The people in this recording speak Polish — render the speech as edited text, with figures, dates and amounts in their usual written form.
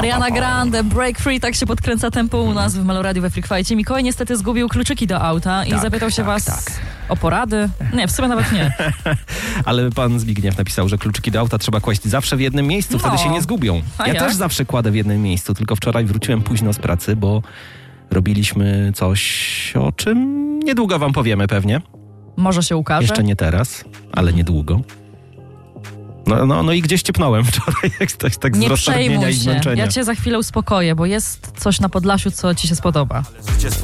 Ariana Grande, Break Free, tak się podkręca tempo u nas w Meloradiu we Freakfajcie. Mikołaj niestety zgubił kluczyki do auta i zapytał się was o porady. Nie, w sumie nawet nie. Ale pan Zbigniew napisał, że kluczyki do auta trzeba kłaść zawsze w jednym miejscu, wtedy się nie zgubią. Ja też zawsze kładę w jednym miejscu, tylko wczoraj wróciłem późno z pracy, bo robiliśmy coś, o czym niedługo wam powiemy pewnie. Może się ukaże. Jeszcze nie teraz, ale niedługo. No i gdzieś ciepnąłem wczoraj, jak ktoś tak z roztargnienia i zmęczenia. Ja cię za chwilę uspokoję, bo jest coś na Podlasiu, co ci się spodoba.